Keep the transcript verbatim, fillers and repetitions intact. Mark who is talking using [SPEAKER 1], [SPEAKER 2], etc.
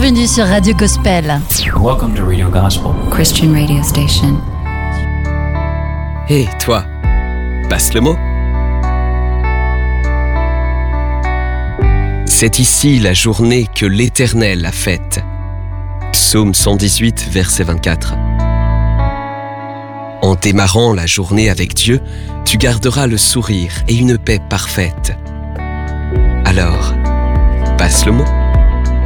[SPEAKER 1] Bienvenue sur Radio Gospel.
[SPEAKER 2] Welcome to Radio Gospel,
[SPEAKER 3] Christian radio station.
[SPEAKER 4] Hé, hey, toi, passe le mot. C'est ici la journée que l'Éternel a faite. Psaume cent dix-huit, verset vingt-quatre. En démarrant la journée avec Dieu, tu garderas le sourire et une paix parfaite. Alors, passe le mot.